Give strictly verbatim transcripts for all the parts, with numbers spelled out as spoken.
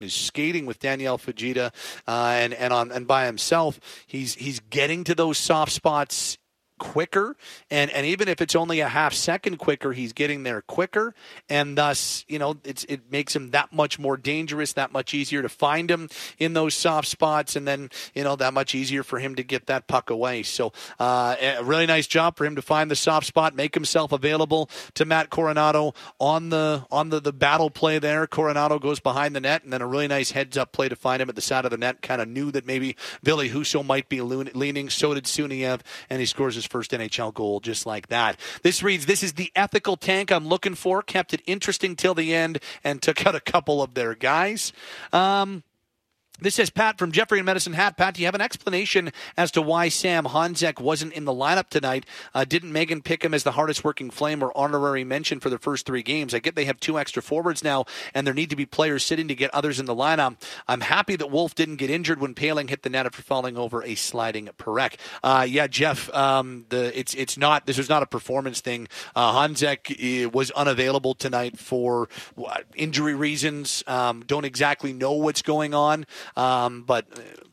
is skating with Daniel Fujita, uh, and and on and by himself. He's he's getting to those soft spots quicker, and and even if it's only a half second quicker, he's getting there quicker, and thus, you know, it's it makes him that much more dangerous, that much easier to find him in those soft spots, and then, you know, that much easier for him to get that puck away. So uh, a really nice job for him to find the soft spot, make himself available to Matt Coronado on the on the, the battle play there. Coronado goes behind the net, and then a really nice heads-up play to find him at the side of the net. Kind of knew that maybe Ville Husso might be leaning, so did Suniev, and he scores his first N H L goal just like that. This reads, this is the ethical tank I'm looking for. Kept it interesting till the end and took out a couple of their guys. Um... This says, Pat from Jeffrey and Medicine Hat. Pat, do you have an explanation as to why Sam Honzek wasn't in the lineup tonight? Uh, didn't Megan pick him as the hardest working Flame or honorary mention for the first three games? I get they have two extra forwards now, and there need to be players sitting to get others in the lineup. I'm happy that Wolf didn't get injured when Paling hit the net after falling over a sliding Perek. Uh, yeah, Jeff, um, the it's it's not this was not a performance thing. Uh, Honzek uh, was unavailable tonight for uh, injury reasons. Um, don't exactly know what's going on. Um, but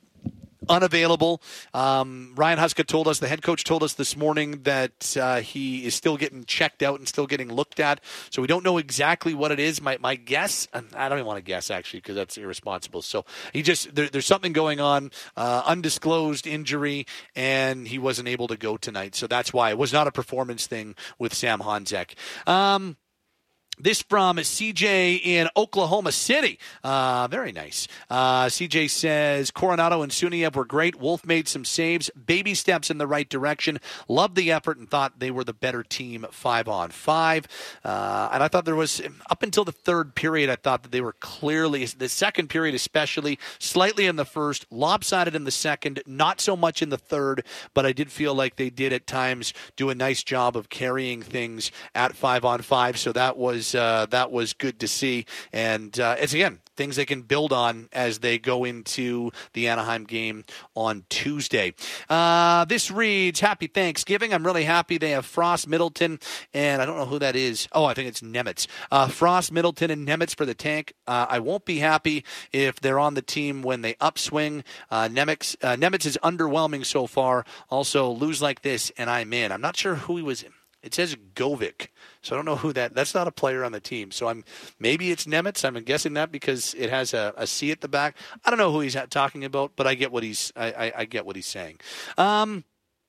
unavailable. Um, Ryan Huska told us, the head coach told us this morning that uh, he is still getting checked out and still getting looked at. So we don't know exactly what it is. My my guess, I don't even want to guess actually because that's irresponsible. So he just there, there's something going on, uh, undisclosed injury, and he wasn't able to go tonight. So that's why it was not a performance thing with Sam Honzek. Um, This from C J in Oklahoma City. Uh, very nice. Uh, C J says, Coronado and Suniev were great. Wolf made some saves. Baby steps in the right direction. Loved the effort and thought they were the better team five on five. Uh, and I thought there was, up until the third period, I thought that they were clearly, the second period especially, slightly in the first, lopsided in the second, not so much in the third, but I did feel like they did at times do a nice job of carrying things at five on five. So that was Uh, that was good to see, and uh, it's again things they can build on as they go into the Anaheim game on Tuesday. Uh, this reads, Happy Thanksgiving. I'm really happy they have Frost, Middleton, and I don't know who that is. Oh, I think it's Nemitz. Uh, Frost, Middleton, and Nemitz for the tank. Uh, I won't be happy if they're on the team when they upswing. Uh, Nemitz, uh, Nemitz is underwhelming so far. Also, lose like this, and I'm in. I'm not sure who he was in. It says Govik, so I don't know who that. That's not a player on the team. So I'm maybe it's Nemitz. I'm guessing that because it has a, a C at the back. I don't know who he's talking about, but I get what he's. I, I, I get what he's saying. Um,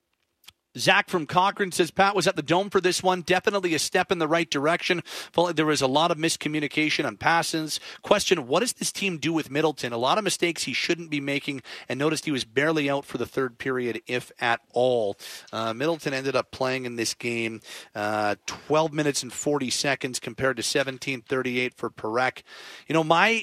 Zach from Cochrane says, Pat was at the Dome for this one. Definitely a step in the right direction. Felt like there was a lot of miscommunication on passes. Question, what does this team do with Middleton? A lot of mistakes he shouldn't be making, and noticed he was barely out for the third period, if at all. Uh, Middleton ended up playing in this game uh, twelve minutes and forty seconds compared to seventeen thirty-eight for Perek. You know, my...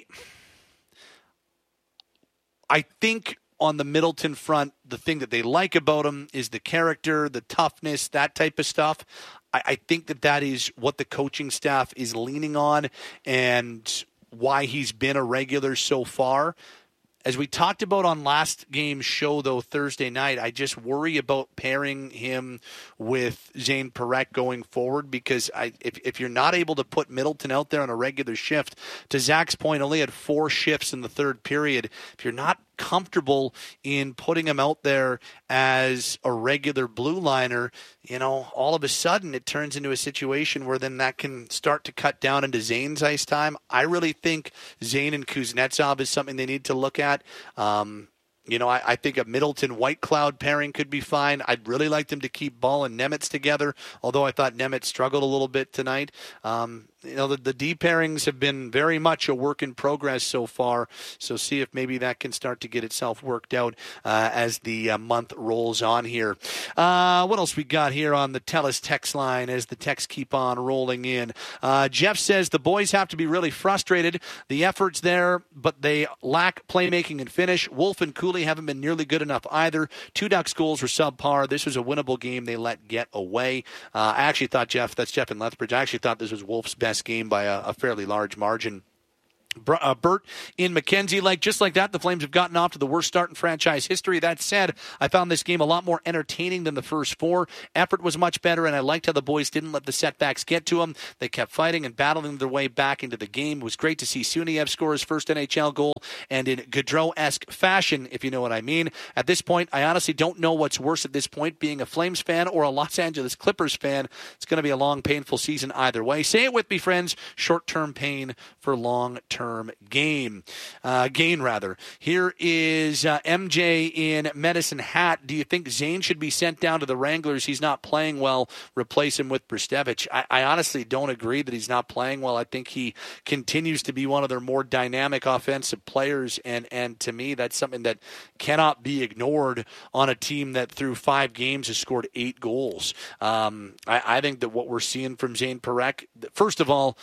I think... on the Middleton front, the thing that they like about him is the character, the toughness, that type of stuff. I, I think that that is what the coaching staff is leaning on and why he's been a regular so far. As we talked about on last game's show, though, Thursday night, I just worry about pairing him with Zane Perek going forward because I, if, if you're not able to put Middleton out there on a regular shift, to Zach's point, only had four shifts in the third period. If you're not comfortable in putting him out there as a regular blue liner, you know, all of a sudden it turns into a situation where then that can start to cut down into Zane's ice time. I really think Zane and Kuznetsov is something they need to look at. Um, You know, I, I think a Middleton-White Cloud pairing could be fine. I'd really like them to keep Ball and Nemitz together, although I thought Nemitz struggled a little bit tonight. Um, you know, the, the D pairings have been very much a work in progress so far, so see if maybe that can start to get itself worked out uh, as the uh, month rolls on here. Uh, what else we got here on the TELUS text line as the texts keep on rolling in? Uh, Jeff says the boys have to be really frustrated. The effort's there, but they lack playmaking and finish. Wolf and Cooley haven't been nearly good enough either. Two Ducks goals were subpar. This was a winnable game they let get away. Uh, I actually thought, Jeff, that's Jeff in Lethbridge, I actually thought this was Wolf's best game by a, a fairly large margin. Uh, Bert in Mackenzie Lake. Just like that, the Flames have gotten off to the worst start in franchise history. That said, I found this game a lot more entertaining than the first four. Effort was much better, and I liked how the boys didn't let the setbacks get to them. They kept fighting and battling their way back into the game. It was great to see Suniev score his first N H L goal, and in Gaudreau-esque fashion, if you know what I mean. At this point, I honestly don't know what's worse at this point, being a Flames fan or a Los Angeles Clippers fan. It's going to be a long, painful season either way. Say it with me, friends. Short-term pain for long-term game. Uh, gain, rather. Here is uh, M J in Medicine Hat. Do you think Zane should be sent down to the Wranglers? He's not playing well. Replace him with Brstevich. I, I honestly don't agree that he's not playing well. I think he continues to be one of their more dynamic offensive players, and, and to me, that's something that cannot be ignored on a team that through five games has scored eight goals. Um, I, I think that what we're seeing from Zane Parekh, first of all,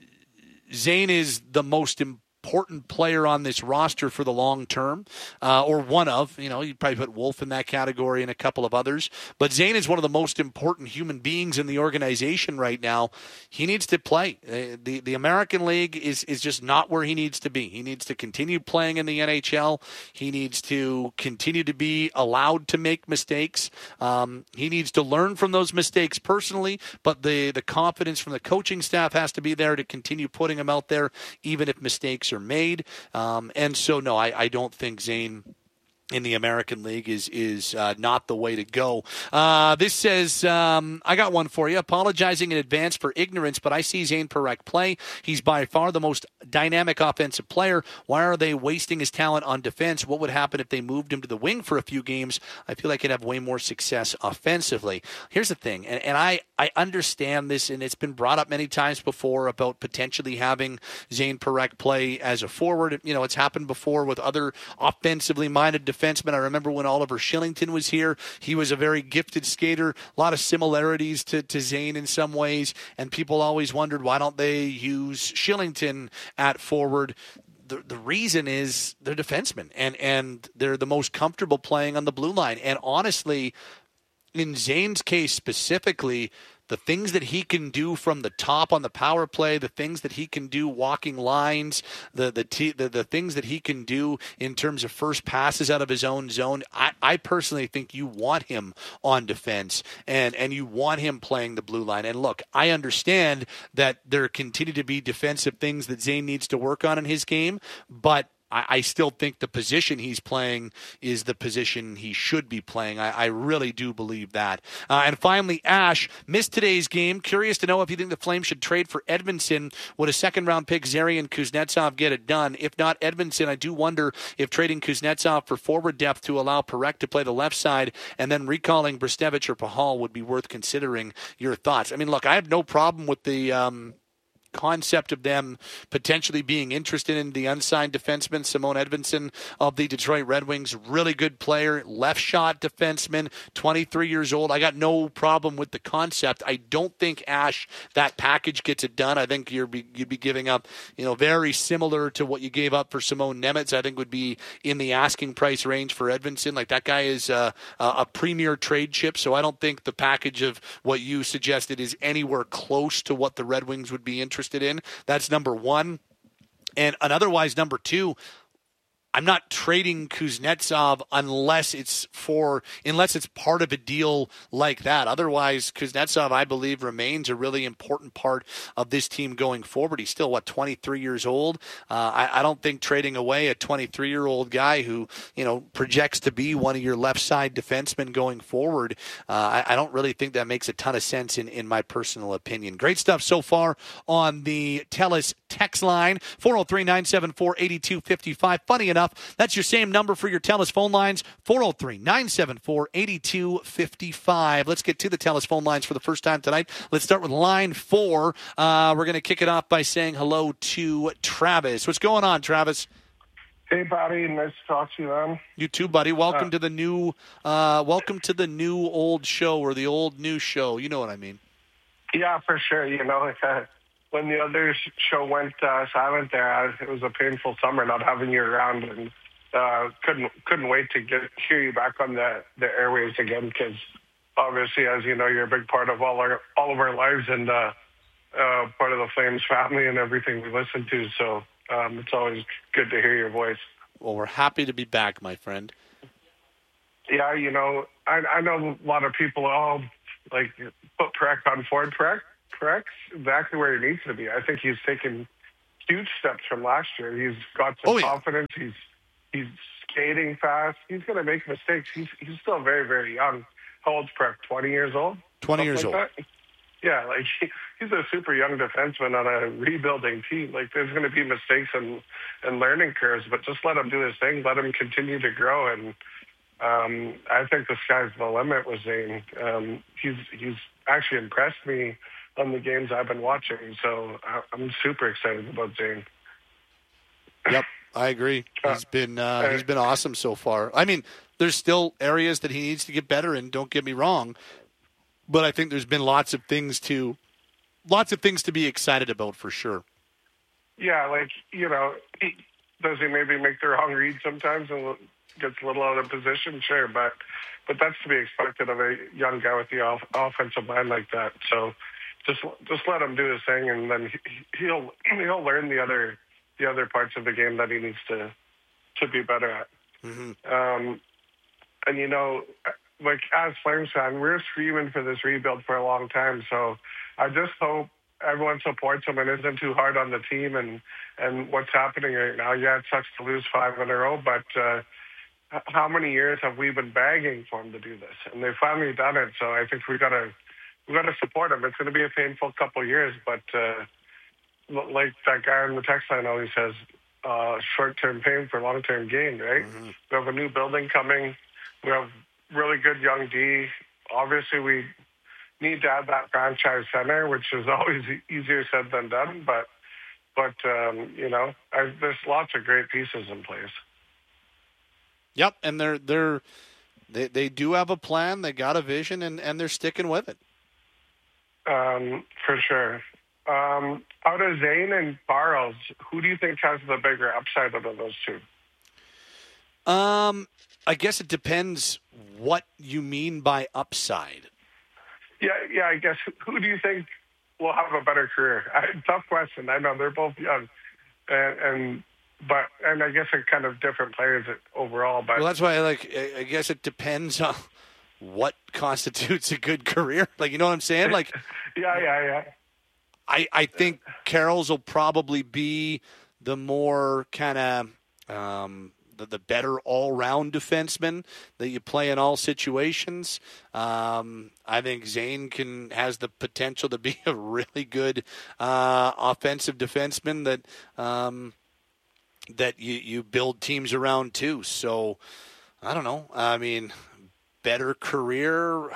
Zane is the most important player on this roster for the long term, uh, or one of, you know, you'd probably put Wolf in that category and a couple of others. But Zane is one of the most important human beings in the organization right now. He needs to play. Uh, the the American League is, is just not where he needs to be. He needs to continue playing in the N H L. He needs to continue to be allowed to make mistakes. Um, he needs to learn from those mistakes personally, but the, the confidence from the coaching staff has to be there to continue putting him out there, even if mistakes are made. Um, and so, no, I, I don't think Zane in the American League is is uh, not the way to go. Uh, this says, um, I got one for you. Apologizing in advance for ignorance, but I see Zane Parekh play. He's by far the most dynamic offensive player. Why are they wasting his talent on defense? What would happen if they moved him to the wing for a few games? I feel like he'd have way more success offensively. Here's the thing, and, and I, I understand this, and it's been brought up many times before about potentially having Zane Parekh play as a forward. You know, it's happened before with other offensively minded defenders. Defenseman. I remember when Oliver Shillington was here. He was a very gifted skater. A lot of similarities to, to Zane in some ways, and people always wondered, why don't they use Shillington at forward? The, the reason is they're defensemen, and, and they're the most comfortable playing on the blue line. And honestly, in Zane's case specifically, the things that he can do from the top on the power play, the things that he can do walking lines, the the t- the, the things that he can do in terms of first passes out of his own zone, I, I personally think you want him on defense, and, and you want him playing the blue line. And look, I understand that there continue to be defensive things that Zane needs to work on in his game, but I still think the position he's playing is the position he should be playing. I, I really do believe that. Uh, and finally, Ash missed today's game. Curious to know if you think the Flames should trade for Edmondson. Would a second-round pick, Zarian Kuznetsov, get it done? If not Edmondson, I do wonder if trading Kuznetsov for forward depth to allow Parekh to play the left side and then recalling Brstevich or Pahal would be worth considering. Your thoughts? I mean, look, I have no problem with the um, – concept of them potentially being interested in the unsigned defenseman, Simone Edvinsson of the Detroit Red Wings. Really good player, left shot defenseman, twenty-three years old. I got no problem with the concept. I don't think, Ash, that package gets it done. I think you're be, you'd be giving up, you know, very similar to what you gave up for Simone Nemitz. I think would be in the asking price range for Edvinsson. Like, that guy is uh, a premier trade chip, so I don't think the package of what you suggested is anywhere close to what the Red Wings would be interested in. That's number one. And otherwise, number two, I'm not trading Kuznetsov unless it's for unless it's part of a deal like that. Otherwise, Kuznetsov, I believe, remains a really important part of this team going forward. He's still, what, twenty-three years old? Uh, I, I don't think trading away a twenty-three-year-old guy who, you know, projects to be one of your left side defensemen going forward, uh, I, I don't really think that makes a ton of sense in, in my personal opinion. Great stuff so far on the TELUS text line, four oh three, nine seven four, eight two five five. Funny enough, that's your same number for your TELUS phone lines, four oh three, nine seven four, eight two five five. Let's get to the TELUS phone lines for the first time tonight. Let's start with line four. Uh, we're going to kick it off by saying hello to Travis. What's going on, Travis? Hey, Bobby. Nice to talk to you, man. You too, buddy. Welcome uh, to the new, uh, welcome to the new old show, or the old new show. You know what I mean? Yeah, for sure. You know, uh, when the other show went uh, silent there, I, it was a painful summer not having you around, and uh, couldn't couldn't wait to get hear you back on the, the airwaves again. Because obviously, as you know, you're a big part of all our all of our lives, and uh, uh, part of the Flames family and everything we listen to. So um, it's always good to hear your voice. Well, we're happy to be back, my friend. Yeah, you know, I, I know a lot of people, oh, like, put Parekh on Ford. Parekh, Parekh's exactly where he needs to be. I think he's taken huge steps from last year. He's got some Oh, yeah. confidence. He's he's skating fast. He's going to make mistakes. He's he's still very, very young. How old's Parekh? twenty years old? twenty Something years like old. that? Yeah, like he, he's a super young defenseman on a rebuilding team. Like there's going to be mistakes and, and learning curves, but just let him do his thing. Let him continue to grow. And um, I think the sky's the limit with Zane. Um, he's he's actually impressed me on the games I've been watching. So I, I'm super excited about Zane. Yep, I agree. He's been uh, he's been awesome so far. I mean, there's still areas that he needs to get better in. Don't get me wrong, but I think there's been lots of things to lots of things to be excited about for sure. Yeah, like you know, he, does he maybe make the wrong read sometimes and gets a little out of position? Sure, but but that's to be expected of a young guy with the off, offensive mind like that. So just just let him do his thing, and then he, he'll he'll learn the other the other parts of the game that he needs to to be better at. Mm-hmm. Um, and you know, like as Flames fan, we're screaming for this rebuild for a long time. So I just hope everyone supports him and isn't too hard on the team and and what's happening right now. Yeah, it sucks to lose five in a row, but uh, how many years have we been begging for him to do this? And they've finally done it. So I think we gotta we gotta support him. It's going to be a painful couple of years, but uh, like that guy in the text line always says, uh, short-term pain for long-term gain, right? Mm-hmm. We have a new building coming. We have really good young D. Obviously, we need to have that franchise center, which is always easier said than done. But, but um, you know, I, there's lots of great pieces in place. Yep, and they're they're they they do have a plan. They got a vision, and, and they're sticking with it. Um, for sure. Um, out of Zane and Barles, who do you think has the bigger upside out of those two? Um, I guess it depends what you mean by upside. Yeah, yeah. I guess who do you think will have a better career? I, tough question. I know they're both young, and, and but and I guess they're kind of different players overall. But well, that's why I like. I guess it depends on what constitutes a good career. Like, you know what I'm saying? Like, yeah, yeah, yeah. I, I think Carroll's will probably be the more kind of um, the, the better all-round defenseman that you play in all situations. Um, I think Zane can has the potential to be a really good uh, offensive defenseman that um, that you, you build teams around too. So I don't know. I mean, better career.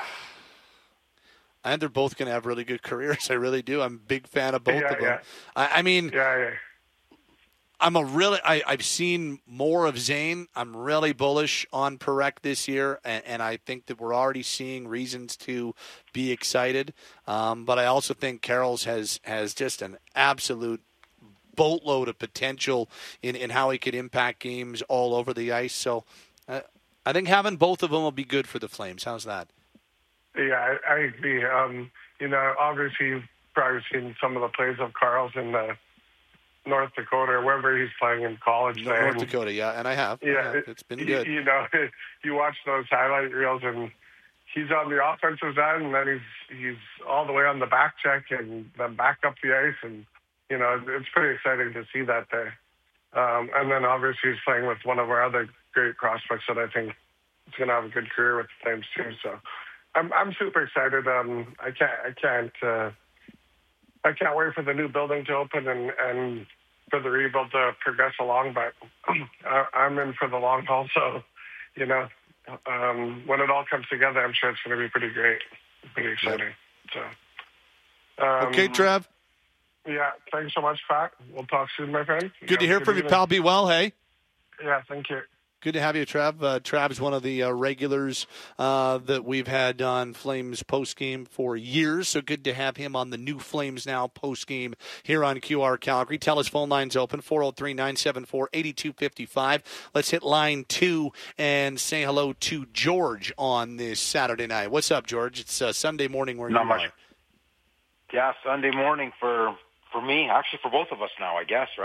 I think they're both going to have really good careers. I really do. I'm a big fan of both yeah, of them. Yeah. I, I mean, yeah, yeah. I'm a really. I, I've seen more of Zane. I'm really bullish on Parekh this year, and, and I think that we're already seeing reasons to be excited. Um, but I also think Carroll's has has just an absolute boatload of potential in, in how he could impact games all over the ice. So uh, I think having both of them will be good for the Flames. How's that? Yeah, I, I agree. Um, you know, obviously you've probably seen some of the plays of Carl's in the North Dakota or wherever he's playing in college. North and, Dakota, yeah, and I have. Yeah, I have. It's been you, good. You know, you watch those highlight reels and he's on the offensive side and then he's he's all the way on the back check and then back up the ice, and you know, it's pretty exciting to see that there. Um, and then obviously he's playing with one of our other great prospects that I think is going to have a good career with the Flames too. So I'm I'm super excited. Um, I can't I can't uh, I can't wait for the new building to open and, and for the rebuild to progress along. But I, I'm in for the long haul. So you know, um, when it all comes together, I'm sure it's going to be pretty great, pretty exciting. Yep. So um, okay, Trev. Yeah, thanks so much, Pat. We'll talk soon, my friend. Good you to hear from you, pal. Be well, hey? Yeah, thank you. Good to have you, Trav. Uh, Trav's one of the uh, regulars uh, that we've had on Flames postgame for years, so good to have him on the new Flames Now postgame here on Q R Calgary. Tell us phone line's open, four oh three, nine seven four, eight two five five. Let's hit line two and say hello to George on this Saturday night. What's up, George? It's uh, Sunday morning where Not you much. are. Yeah, Sunday morning for, for me, actually for both of us now, I guess, right?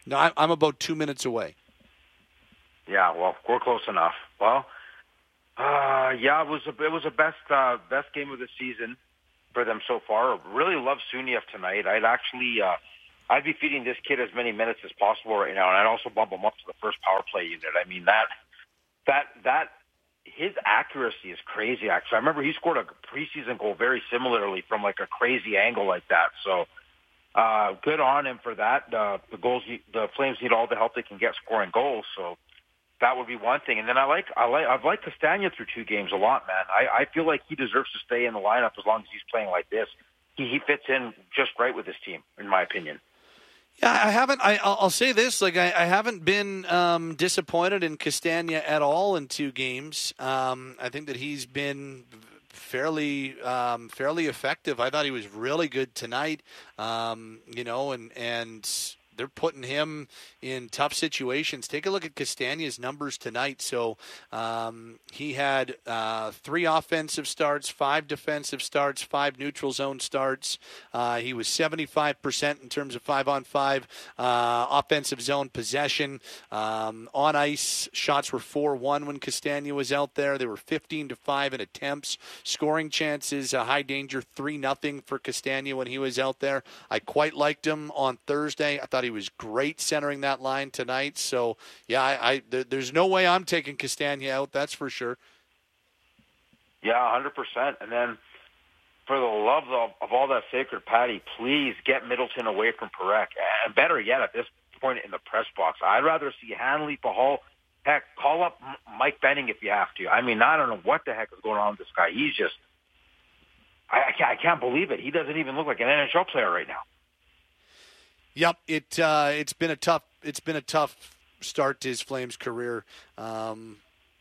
No, I'm, I'm about two minutes away. Yeah, well, we're close enough. Well, uh, yeah, it was a, it was a best uh, best game of the season for them so far. Really love Suniev tonight. I'd actually uh, I'd be feeding this kid as many minutes as possible right now, and I'd also bump him up to the first power play unit. I mean that that that his accuracy is crazy. Actually, I remember he scored a preseason goal very similarly from like a crazy angle like that. So. Uh, good on him for that. Uh, the goals, the Flames need all the help they can get scoring goals. So that would be one thing. And then I like, I like, I've liked Castagna through two games a lot, man. I, I feel like he deserves to stay in the lineup as long as he's playing like this. He, he fits in just right with this team, in my opinion. Yeah, I haven't. I, I'll say this: like I, I haven't been um, disappointed in Castagna at all in two games. Um, I think that he's been fairly um, fairly effective. I thought he was really good tonight. Um, you know, and and they're putting him in tough situations. Take a look at Castagna's numbers tonight. So um, he had uh, three offensive starts, five defensive starts, five neutral zone starts. Uh, he was seventy-five percent in terms of five-on-five uh, offensive zone possession. Um, on ice, shots were four one when Castagna was out there. They were fifteen to five in attempts. Scoring chances, uh, high danger, three nothing for Castagna when he was out there. I quite liked him on Thursday. I thought he was great centering that line tonight. So, yeah, I, I there, there's no way I'm taking Castagna out. That's for sure. Yeah, one hundred percent. And then, for the love of, of all that sacred patty, please get Middleton away from Parekh. And better yet, at this point in the press box, I'd rather see Hanley, Pahal. Heck, call up Mike Benning if you have to. I mean, I don't know what the heck is going on with this guy. He's just, I, I, can't, I can't believe it. He doesn't even look like an N H L player right now. Yep, it uh, it's been a tough it's been a tough start to his Flames career. Um,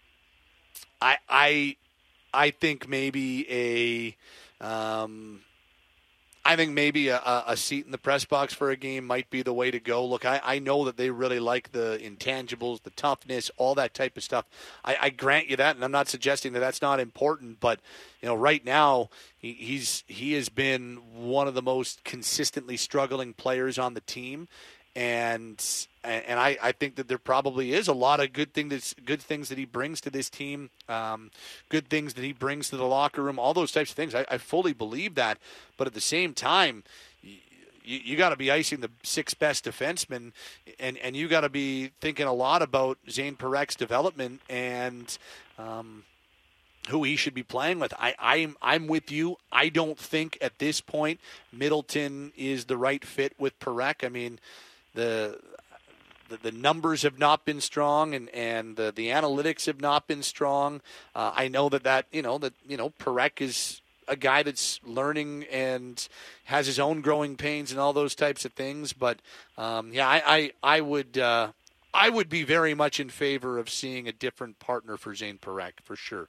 I I I think maybe a um, I think maybe a, a seat in the press box for a game might be the way to go. Look, I, I know that they really like the intangibles, the toughness, all that type of stuff. I, I grant you that, and I'm not suggesting that that's not important. But you know, right now he, he's he has been one of the most consistently struggling players on the team, and and I, I think that there probably is a lot of good thing that's good things that he brings to this team, um, good things that he brings to the locker room, all those types of things. I, I fully believe that, but at the same time, you, you got to be icing the sixth best defenseman, and, and you got to be thinking a lot about Zane Parekh's development and um, who he should be playing with. I, I'm I'm with you. I don't think at this point Middleton is the right fit with Parekh. I mean, the The, the numbers have not been strong, and, and the, the analytics have not been strong. Uh, I know that, that you know that you know Parekh is a guy that's learning and has his own growing pains and all those types of things. But um, yeah, I I, I would uh, I would be very much in favor of seeing a different partner for Zane Parekh for sure.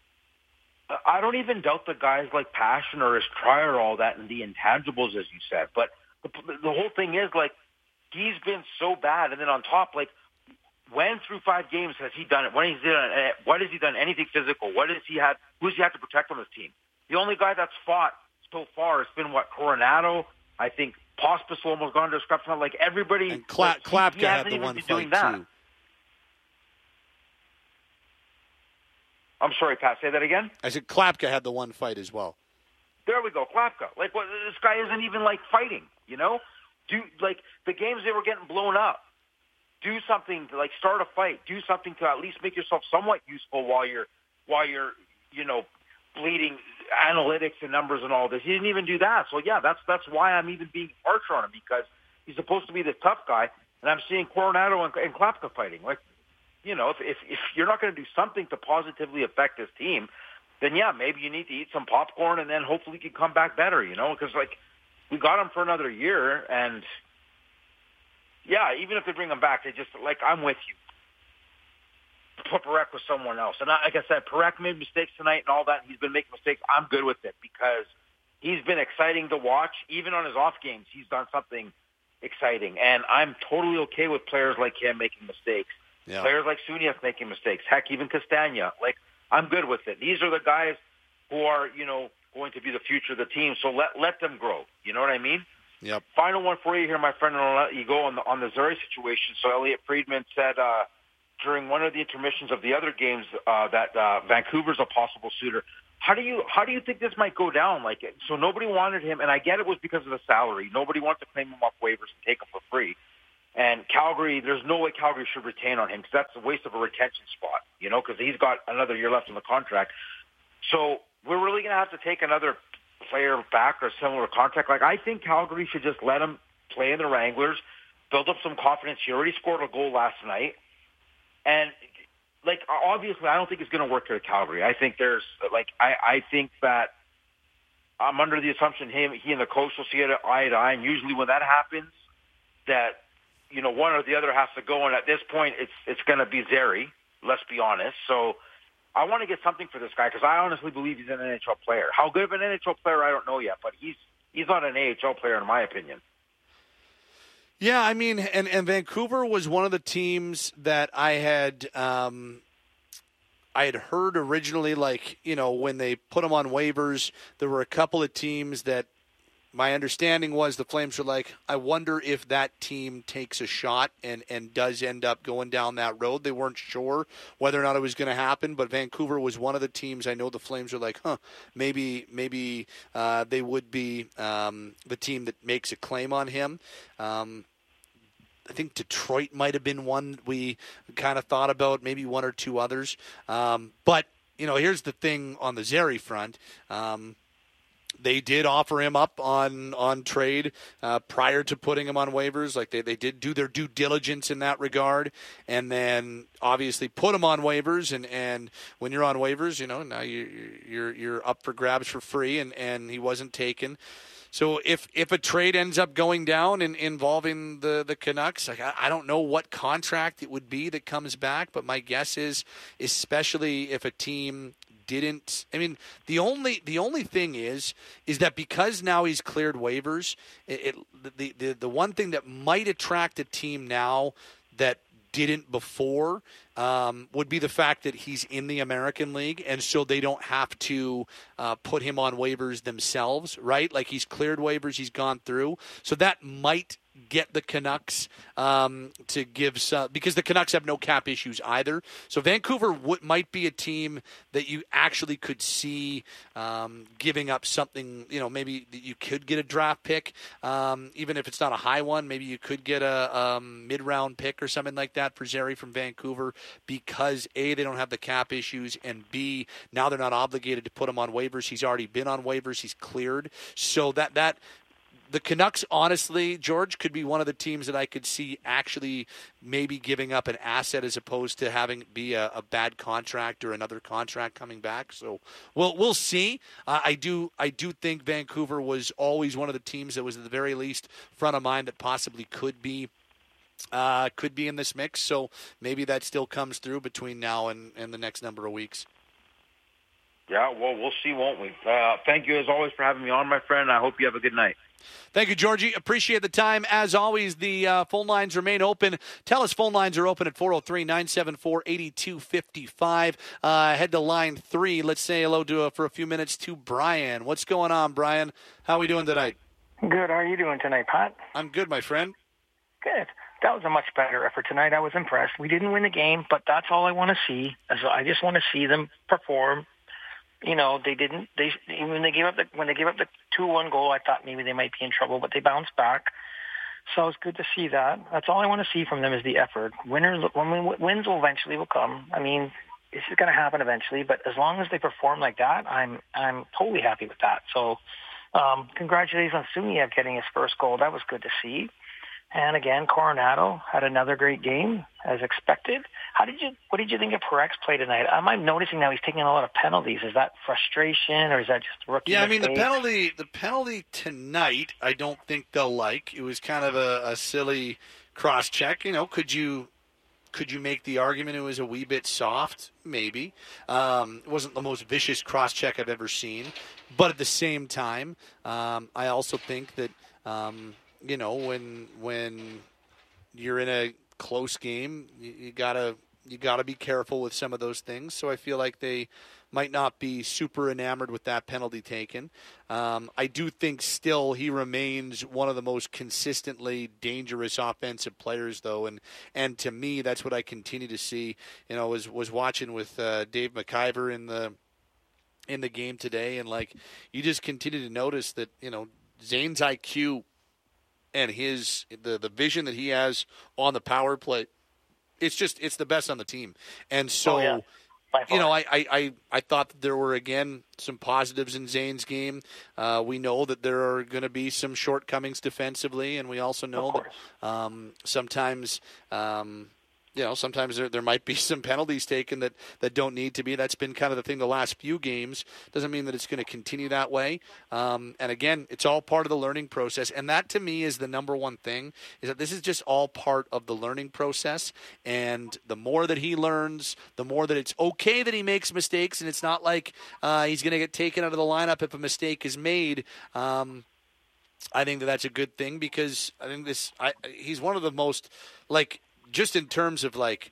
I don't even doubt the guys like passion or his try or all that and the intangibles, as you said. But the, the whole thing is like. He's been so bad, and then on top, like, when through five games has he done it? When he's done it, what has he done? Anything physical? What has he had? Who's he had to protect on his team? The only guy that's fought so far has been what Coronado. I think Pospisil almost gone to a scrap final. Like everybody, and Kla- like, Klapka he, he had the one fight too. I'm sorry, Pat. Say that again. I said Klapka had the one fight as well. There we go, Klapka. Like, what? This guy isn't even like fighting. You know. Do like the games they were getting blown up. Do something to like start a fight. Do something to at least make yourself somewhat useful while you're while you're you know bleeding analytics and numbers and all this. He didn't even do that. So yeah, that's that's why I'm even being harsher on him because he's supposed to be the tough guy, and I'm seeing Coronado and, and Klapka fighting. Like you know, if if, if you're not going to do something to positively affect this team, then yeah, maybe you need to eat some popcorn and then hopefully you can come back better. You know, because like. We got him for another year, and yeah, even if they bring him back, they just like I'm with you. Put Parekh with someone else, and I, like I said, Parekh made mistakes tonight and all that. And he's been making mistakes. I'm good with it because he's been exciting to watch. Even on his off games, he's done something exciting, and I'm totally okay with players like him making mistakes. Yeah. Players like Suniev making mistakes. Heck, even Castagna. Like I'm good with it. These are the guys who are, you know. Going to be the future of the team, so let let them grow. You know what I mean? Yep. Final one for you here, my friend, and I'll let you go on the, on the Zuri situation. So Elliot Friedman said uh, during one of the intermissions of the other games uh, that uh, Vancouver's a possible suitor. How do you how do you think this might go down? Like, so nobody wanted him, and I get it was because of the salary. Nobody wants to claim him off waivers and take him for free. And Calgary, there's no way Calgary should retain on him because that's a waste of a retention spot, you know, because he's got another year left on the contract. So we're really going to have to take another player back or similar contract. Like, I think Calgary should just let him play in the Wranglers, build up some confidence. He already scored a goal last night. And, like, obviously, I don't think it's going to work here at Calgary. I think there's, like, I, I think that I'm under the assumption him, he and the coach will see it eye to eye. And usually when that happens, that, you know, one or the other has to go. And at this point, it's it's going to be Zary, let's be honest. So I want to get something for this guy because I honestly believe he's an N H L player. How good of an N H L player, I don't know yet, but he's he's not an A H L player in my opinion. Yeah, I mean, and, and Vancouver was one of the teams that I had um, I had heard originally, like, you know, when they put him on waivers, there were a couple of teams that my understanding was the Flames were like, I wonder if that team takes a shot and, and does end up going down that road. They weren't sure whether or not it was going to happen, but Vancouver was one of the teams. I know the Flames were like, huh, maybe maybe uh, they would be um, the team that makes a claim on him. Um, I think Detroit might have been one we kind of thought about, maybe one or two others. Um, but, you know, here's the thing on the Zary front. Um, They did offer him up on on trade uh, prior to putting him on waivers. Like they, they did do their due diligence in that regard, and then obviously put him on waivers. And, and when you're on waivers, you know now you you're you're up for grabs for free, and, and he wasn't taken. So if, if a trade ends up going down and involving the, the Canucks, like I, I don't know what contract it would be that comes back, but my guess is, especially if a team didn't. I mean, the only the only thing is is that because now he's cleared waivers, it, it the, the the one thing that might attract a team now that didn't before um, would be the fact that he's in the American League, and so they don't have to uh, put him on waivers themselves, right? Like he's cleared waivers, he's gone through, so that might get the Canucks um, to give some, because the Canucks have no cap issues either. So Vancouver w- might be a team that you actually could see um, giving up something, you know, maybe you could get a draft pick, um, even if it's not a high one. Maybe you could get a um, mid-round pick or something like that for Zary from Vancouver because A, they don't have the cap issues, and B, now they're not obligated to put him on waivers. He's already been on waivers. He's cleared. So that that the Canucks, honestly, George, could be one of the teams that I could see actually maybe giving up an asset as opposed to having it be a, a bad contract or another contract coming back. So we'll we'll see. Uh, I do I do think Vancouver was always one of the teams that was at the very least front of mind that possibly could be uh, could be in this mix. So maybe that still comes through between now and, and the next number of weeks. Yeah, well, we'll see, won't we? Uh, thank you, as always, for having me on, my friend. I hope you have a good night. Thank you, Georgie. Appreciate the time. As always, the uh, phone lines remain open. Tell us phone lines are open at four oh three, nine seven four, eight two five five. Uh, head to line three. Let's say hello to uh, for a few minutes to Brian. What's going on, Brian? How are we doing tonight? Good. How are you doing tonight, Pat? I'm good, my friend. Good. That was a much better effort tonight. I was impressed. We didn't win the game, but that's all I want to see. So I just want to see them perform. You know, they didn't. They when they gave up the when they gave up the two one goal, I thought maybe they might be in trouble, but they bounced back. So it's good to see that. That's all I want to see from them is the effort. Winners, when we, wins will eventually will come. I mean, this is going to happen eventually, but as long as they perform like that, I'm I'm totally happy with that. So, um, congratulations on Suniev getting his first goal. That was good to see. And again, Coronado had another great game, as expected. How did you? What did you think of Parek's play tonight? I'm noticing now he's taking a lot of penalties. Is that frustration, or is that just rookie Yeah, I mean mistake? the penalty. The penalty tonight, I don't think they'll like. It was kind of a, a silly cross check. You know, could you could you make the argument it was a wee bit soft? Maybe. Um, it wasn't the most vicious cross check I've ever seen, but at the same time, um, I also think that. Um, You know, when when you're in a close game, you, you gotta you got to be careful with some of those things. So I feel like they might not be super enamored with that penalty taken. Um, I do think still he remains one of the most consistently dangerous offensive players, though, and and to me that's what I continue to see. You know, was was watching with uh, Dave McIver in the in the game today, and like you just continue to notice that you know Zane's I Q and his the the vision that he has on the power play. It's just it's the best on the team, and so. Oh, yeah. You know, I, I, I, I thought that there were, again, some positives in Zane's game. Uh, we know that there are going to be some shortcomings defensively, and we also know that um, sometimes, um, you know, sometimes there, there might be some penalties taken that, that don't need to be. That's been kind of the thing the last few games. Doesn't mean that it's going to continue that way. Um, and, again, it's all part of the learning process. And that, to me, is the number one thing, is that this is just all part of the learning process. And the more that he learns, the more that it's okay that he makes mistakes. And it's not like uh, he's going to get taken out of the lineup if a mistake is made. Um, I think that that's a good thing because I think this I, he's one of the most, like, just in terms of like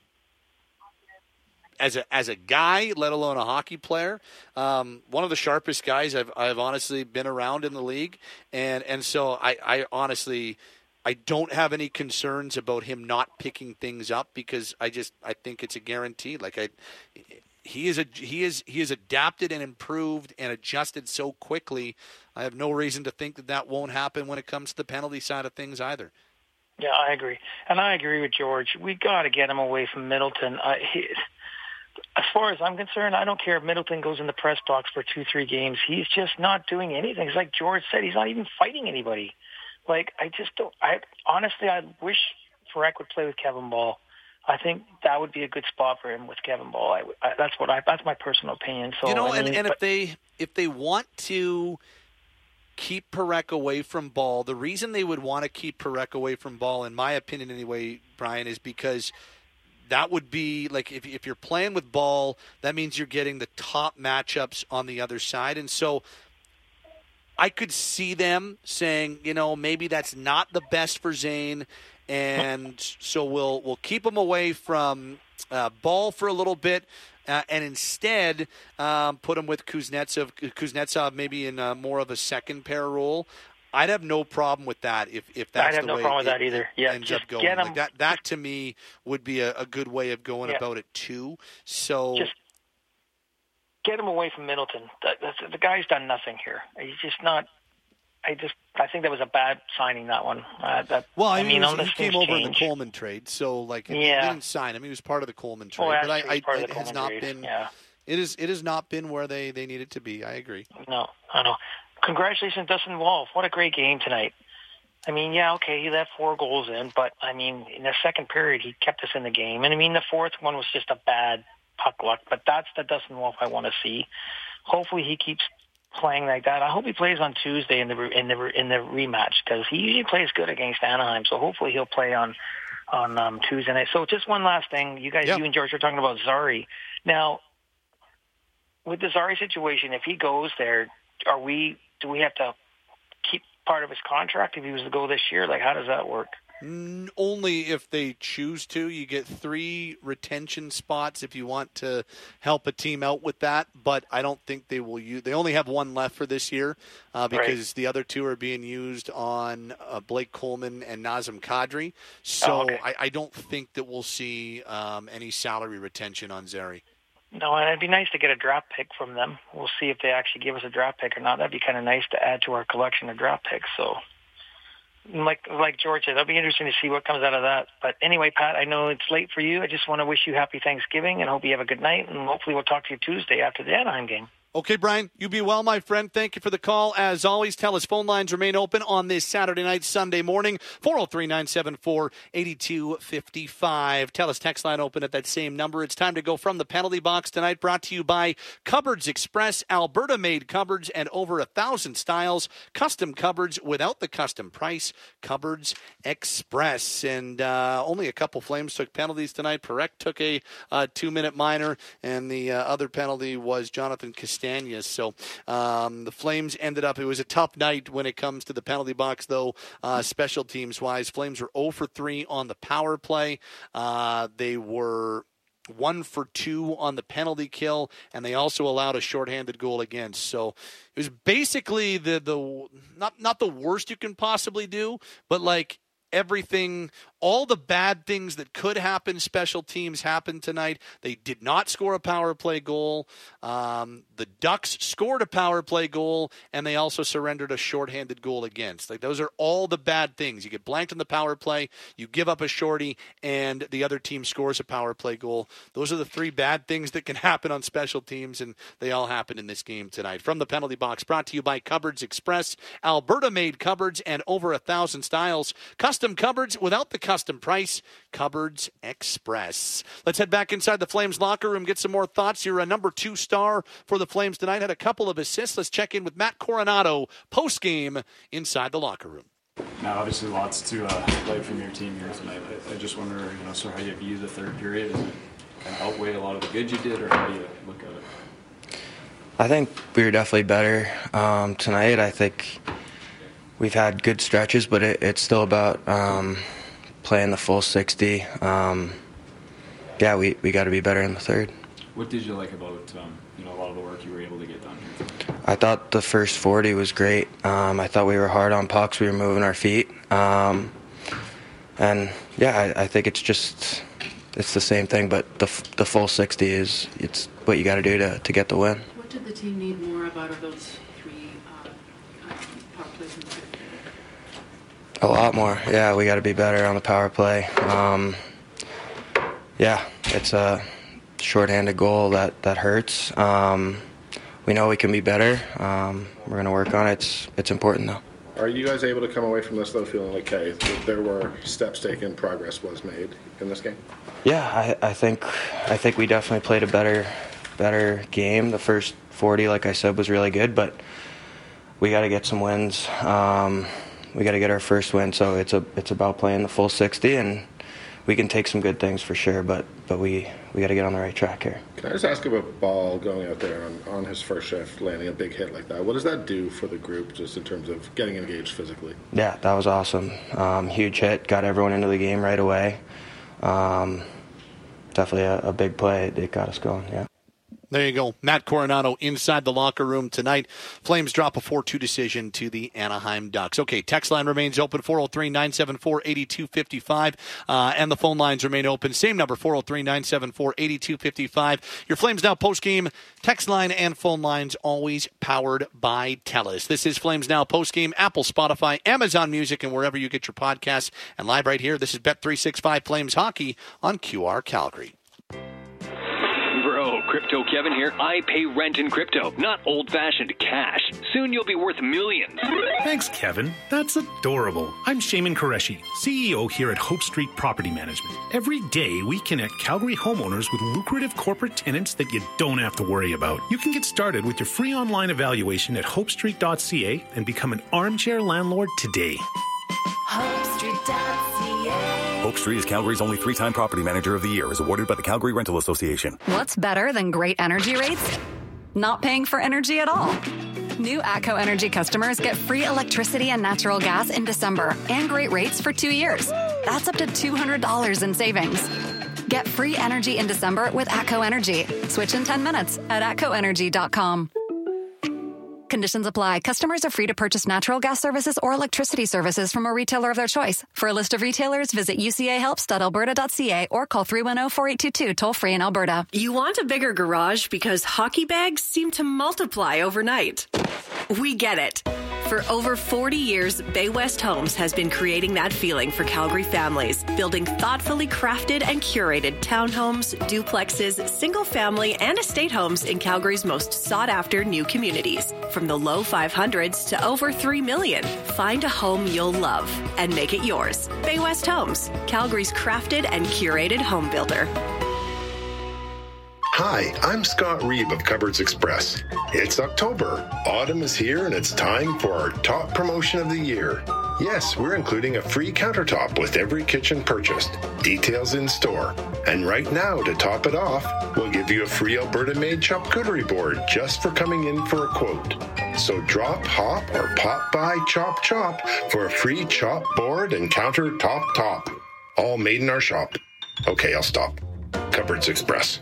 as a as a guy, let alone a hockey player, um, one of the sharpest guys I've I've honestly been around in the league, and and so I, I honestly I don't have any concerns about him not picking things up because I just I think it's a guarantee. Like I, he is a he is he has adapted and improved and adjusted so quickly. I have no reason to think that that won't happen when it comes to the penalty side of things either. Yeah, I agree. And I agree with George. We got to get him away from Middleton. I, he, as far as I'm concerned, I don't care if Middleton goes in the press box for two, three games. He's just not doing anything. It's like George said, he's not even fighting anybody. Like, I just don't, I honestly, I wish Farek would play with Kevin Ball. I think that would be a good spot for him with Kevin Ball. I, I, that's what I, that's my personal opinion. So, you know, I mean, and, and but, if they, if they want to keep Parek away from Ball, the reason they would want to keep Parek away from Ball, in my opinion anyway, Brian, is because that would be, like, if, if you're playing with Ball, that means you're getting the top matchups on the other side. And so I could see them saying, you know, maybe that's not the best for Zane, and so we'll we'll keep him away from uh, Ball for a little bit, Uh, and instead um, put him with Kuznetsov, Kuznetsov maybe in a, more of a second pair role. I'd have no problem with that if, if that's I'd have the no way problem with it, that either. Yeah, ends just up going. get him, like that, that to me would be a, a good way of going yeah. about it too. So just get him away from Middleton. That, that's, the guy's done nothing here. He's just not. I just I think that was a bad signing, that one. Uh, that, well, I, I mean, mean, he, he came over change. in the Coleman trade, so like yeah. he didn't sign him. He was part of the Coleman trade, oh, but I, I part it of the has Coleman not trade. been. Yeah. It is. It has not been where they, they need it to be. I agree. No, I know. Congratulations, Dustin Wolf. What a great game tonight. I mean, yeah, okay, he let four goals in, but I mean, in the second period, he kept us in the game. And I mean, the fourth one was just a bad puck luck, but that's the Dustin Wolf I want to see. Hopefully, he keeps playing like that. I hope he plays on Tuesday in the in the in the rematch because he usually plays good against Anaheim. So hopefully, he'll play on on um, Tuesday night. So just one last thing, you guys, yep. you and George were talking about Zari. Now, with the Zari situation, if he goes there, are we? Do we have to keep part of his contract if he was to go this year? Like, how does that work? Only if they choose to. You get three retention spots if you want to help a team out with that, but I don't think they will use. They only have one left for this year uh, because right. the other two are being used on uh, Blake Coleman and Nazem Kadri. So oh, okay. I, I don't think that we'll see um, any salary retention on Zary. No, and it'd be nice to get a draft pick from them. We'll see if they actually give us a draft pick or not. That'd be kind of nice to add to our collection of draft picks. So, like like George said, that'll be interesting to see what comes out of that. But anyway, Pat, I know it's late for you. I just want to wish you happy Thanksgiving and hope you have a good night. And hopefully we'll talk to you Tuesday after the Anaheim game. Okay, Brian, you be well, my friend. Thank you for the call. As always, tell us phone lines remain open on this Saturday night, Sunday morning, four oh three, nine seven four, eight two five five. Tell us text line open at that same number. It's time to go from the penalty box tonight, brought to you by Cupboards Express, Alberta-made cupboards and over a thousand styles, custom cupboards without the custom price, Cupboards Express. And uh, only a couple Flames took penalties tonight. Parek took a uh, two-minute minor, and the uh, other penalty was Jonathan Castells. So um, the Flames ended up, it was a tough night when it comes to the penalty box, though, uh, special teams-wise. Flames were oh for three on the power play. Uh, they were one for two on the penalty kill, and they also allowed a shorthanded goal against. So it was basically the the not not the worst you can possibly do, but like everything, all the bad things that could happen, special teams happened tonight. They did not score a power play goal. Um, the Ducks scored a power play goal, and they also surrendered a shorthanded goal against. Like, those are all the bad things. You get blanked on the power play, you give up a shorty, and the other team scores a power play goal. Those are the three bad things that can happen on special teams, and they all happened in this game tonight. From the penalty box, brought to you by Cupboards Express. Alberta-made cupboards and over a thousand styles. Custom cupboards without the custom price. Cupboards Express. Let's head back inside the Flames locker room, get some more thoughts. You're a number two star for the Flames tonight. Had a couple of assists. Let's check in with Matt Coronato post-game inside the locker room. Now, obviously, lots to uh, play from your team here tonight. I, I just wonder, you know, sort of how you view the third period. Does it kind of outweigh a lot of the good you did, or how do you look at it? I think we were definitely better um, tonight. I think we've had good stretches, but it, it's still about um, playing the full sixty. Um, yeah, we, we got to be better in the third. What did you like about um, you know, a lot of the work you were able to get done here tonight? I thought the first forty was great. Um, I thought we were hard on pucks. We were moving our feet. Um, and, yeah, I, I think it's just it's the same thing, but the the full sixty is it's what you got to do to to get the win. What did the team need more of out of those three uh, power plays in the second period? A lot more. Yeah, we got to be better on the power play. Um, yeah, it's a shorthanded goal that, that hurts. Um, we know we can be better. Um, we're going to work on it. It's, it's important, though. Are you guys able to come away from this, though, feeling like, hey, there were steps taken, progress was made in this game? Yeah, I, I think I think we definitely played a better better game. The first forty, like I said, was really good, but we got to get some wins. Um, we got to get our first win, so it's a it's about playing the full sixty, and we can take some good things for sure, but but we, we got to get on the right track here. Can I just ask about Ball going out there on, on his first shift, landing a big hit like that? What does that do for the group just in terms of getting engaged physically? Yeah, that was awesome. Um, huge hit, got everyone into the game right away. Um, definitely a, a big play. It got us going, yeah. There you go. Matt Coronato inside the locker room tonight. Flames drop a four two decision to the Anaheim Ducks. Okay, text line remains open, four oh three, nine seven four, eight two five five. Uh, and the phone lines remain open. Same number, four oh three, nine seven four, eight two five five. Your Flames Now postgame text line and phone lines always powered by TELUS. This is Flames Now postgame, Apple, Spotify, Amazon Music, and wherever you get your podcasts. And live right here, this is Bet three sixty-five Flames Hockey on Q R Calgary. Bro, Crypto Kevin here. I pay rent in crypto, not old-fashioned cash. Soon you'll be worth millions. Thanks, Kevin. That's adorable. I'm Shaman Qureshi, C E O here at Hope Street Property Management. Every day, we connect Calgary homeowners with lucrative corporate tenants that you don't have to worry about. You can get started with your free online evaluation at hope street dot c a and become an armchair landlord today. hope street dot c a Hope Street is Calgary's only three-time property manager of the year, is awarded by the Calgary Rental Association. What's better than great energy rates? Not paying for energy at all. New ATCO Energy customers get free electricity and natural gas in December and great rates for two years. That's up to two hundred dollars in savings. Get free energy in December with ATCO Energy. Switch in ten minutes at atco energy dot com. Conditions apply. Customers are free to purchase natural gas services or electricity services from a retailer of their choice. For a list of retailers, visit u c a helps dot alberta dot c a or call three one zero, four eight two two, toll free in Alberta. You want a bigger garage because hockey bags seem to multiply overnight. We get it. For over forty years, Bay West Homes has been creating that feeling for Calgary families, building thoughtfully crafted and curated townhomes, duplexes, single-family, and estate homes in Calgary's most sought-after new communities. From the low five hundreds to over three million, find a home you'll love and make it yours. Bay West Homes, Calgary's crafted and curated home builder. Hi, I'm Scott Reeve of Cupboards Express. It's October. Autumn is here and it's time for our top promotion of the year. Yes, we're including a free countertop with every kitchen purchased. Details in store. And right now, to top it off, we'll give you a free Alberta-made charcuterie board just for coming in for a quote. So drop, hop, or pop by Chop Chop for a free chop board and countertop top. All made in our shop. Okay, I'll stop. Cupboards Express.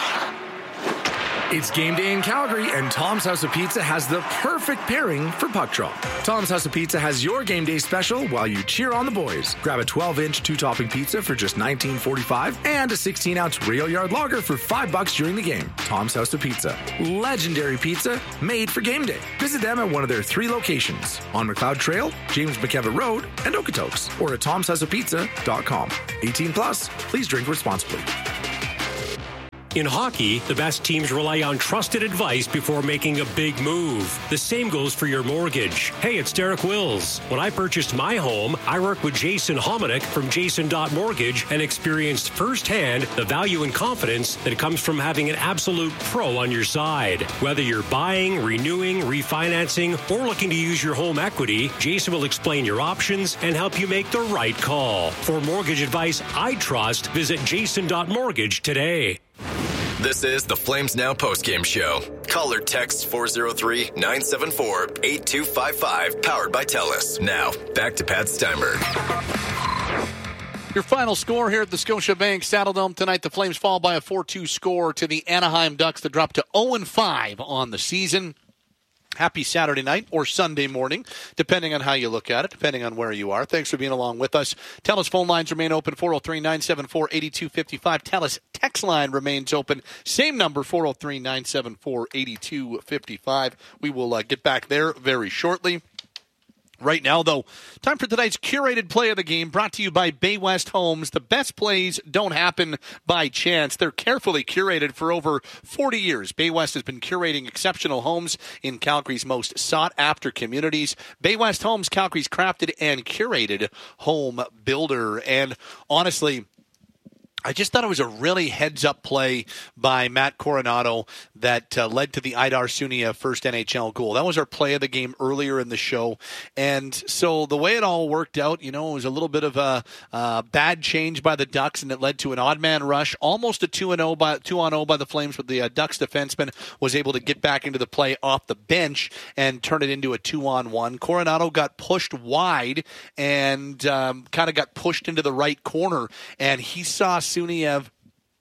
It's game day in Calgary, and Tom's House of Pizza has the perfect pairing for puck draw. Tom's House of Pizza has your game day special while you cheer on the boys. Grab a twelve-inch two-topping pizza for just nineteen forty-five and a sixteen-ounce rail yard lager for five bucks during the game. Tom's House of Pizza. Legendary pizza made for game day. Visit them at one of their three locations, on McLeod Trail, James McKevitt Road, and Okotoks, or at toms house of pizza dot com. eighteen plus, please drink responsibly. In hockey, the best teams rely on trusted advice before making a big move. The same goes for your mortgage. Hey, it's Derek Wills. When I purchased my home, I worked with Jason Hominick from Jason dot Mortgage and experienced firsthand the value and confidence that comes from having an absolute pro on your side. Whether you're buying, renewing, refinancing, or looking to use your home equity, Jason will explain your options and help you make the right call. For mortgage advice I trust, visit Jason dot Mortgage today. This is the Flames Now postgame show. Call or text four oh three, nine seven four, eight two five five, powered by TELUS. Now, back to Pat Steinberg. Your final score here at the Scotiabank Saddledome tonight, the Flames fall by a four two score to the Anaheim Ducks to drop to oh and five on the season. Happy Saturday night or Sunday morning, depending on how you look at it, depending on where you are. Thanks for being along with us. TELUS phone lines remain open, four oh three, nine seven four, eight two five five. TELUS text line remains open. Same number, four oh three, nine seven four, eight two five five. We will uh, get back there very shortly. Right now, though, time for tonight's curated play of the game, brought to you by Bay West Homes. The best plays don't happen by chance. They're carefully curated for over forty years. Bay West has been curating exceptional homes in Calgary's most sought-after communities. Bay West Homes, Calgary's crafted and curated home builder. And honestly, I just thought it was a really heads-up play by Matt Coronado that uh, led to the Aidar Sunia first N H L goal. That was our play of the game earlier in the show. And so the way it all worked out, you know, it was a little bit of a uh, bad change by the Ducks, and it led to an odd-man rush, almost a two and oh by two on oh by the Flames, but the uh, Ducks defenseman was able to get back into the play off the bench and turn it into a two-on-one. Coronado got pushed wide and um, kind of got pushed into the right corner, and he saw Suniev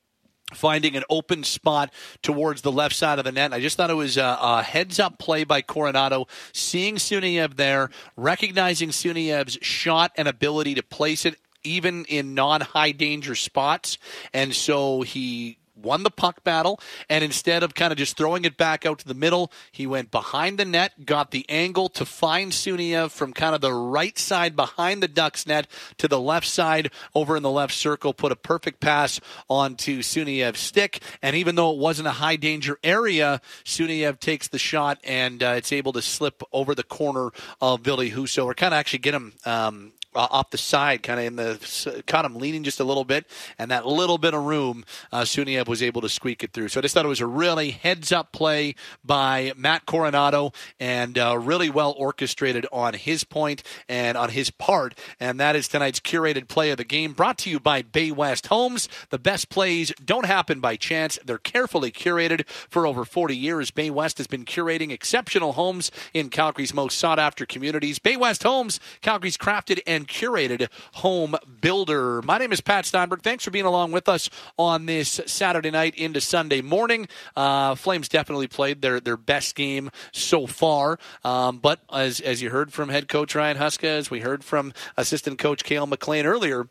finding an open spot towards the left side of the net. And I just thought it was a, a heads-up play by Coronado, seeing Suniev there, recognizing Suniev's shot and ability to place it even in non-high-danger spots. And so he won the puck battle, and instead of kind of just throwing it back out to the middle, he went behind the net, got the angle to find Suniev from kind of the right side behind the Ducks net to the left side over in the left circle, put a perfect pass onto Suniev's stick, and even though it wasn't a high-danger area, Suniev takes the shot, and uh, it's able to slip over the corner of Ville Husso, or kind of actually get him um, Uh, off the side, kind of in the, caught him leaning just a little bit, and that little bit of room, uh, Suniev was able to squeak it through. So I just thought it was a really heads-up play by Matt Coronado, and uh, really well orchestrated on his point and on his part, and that is tonight's curated play of the game, brought to you by Bay West Homes. The best plays don't happen by chance. They're carefully curated for over forty years. Bay West has been curating exceptional homes in Calgary's most sought-after communities. Bay West Homes, Calgary's crafted and curated home builder. My name is Pat Steinberg. Thanks for being along with us on this Saturday night into Sunday morning. Uh, Flames definitely played their, their best game so far. Um, but as as you heard from head coach Ryan Huska, as we heard from assistant coach Cale McLean earlier,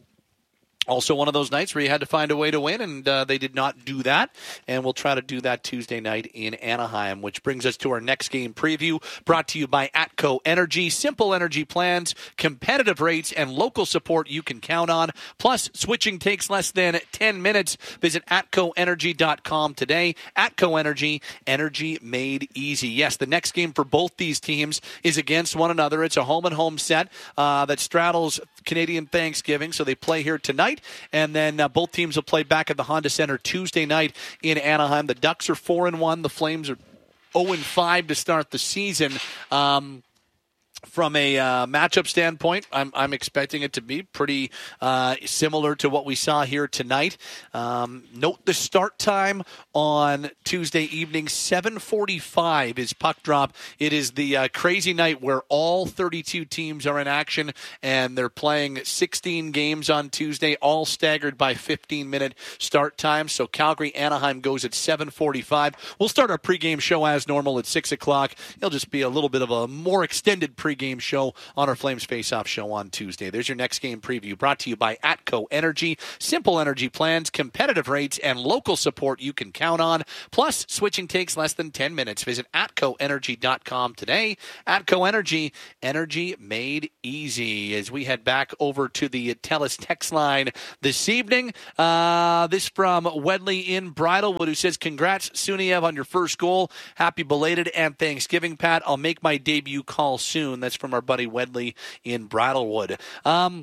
also one of those nights where you had to find a way to win, and uh, they did not do that. And we'll try to do that Tuesday night in Anaheim, which brings us to our next game preview, brought to you by ATCO Energy. Simple energy plans, competitive rates, and local support you can count on. Plus, switching takes less than ten minutes. Visit atco energy dot com today. ATCO Energy, energy made easy. Yes, the next game for both these teams is against one another. It's a home-and-home set uh, that straddles Canadian Thanksgiving, so they play here tonight, and then uh, both teams will play back at the Honda Center Tuesday night in Anaheim. The Ducks are four and one. The Flames are oh and five to start the season. Um, From a uh, matchup standpoint, I'm, I'm expecting it to be pretty uh, similar to what we saw here tonight. Um, note the start time on Tuesday evening, seven forty-five is puck drop. It is the uh, crazy night where all thirty-two teams are in action, and they're playing sixteen games on Tuesday, all staggered by fifteen-minute start time. So Calgary-Anaheim goes at seven forty-five. We'll start our pregame show as normal at six o'clock. It'll just be a little bit of a more extended pregame Game show on our Flames Face-Off show on Tuesday. There's your next game preview, brought to you by Atco Energy. Simple energy plans, competitive rates, and local support you can count on. Plus, switching takes less than ten minutes. Visit atco energy dot com today. Atco Energy, energy made easy. As we head back over to the TELUS text line this evening, uh, this from Wedley in Bridlewood, who says, congrats, Suniev, on your first goal. Happy belated and Thanksgiving, Pat. I'll make my debut call soon. That's from our buddy Wedley in Bridlewood. Um,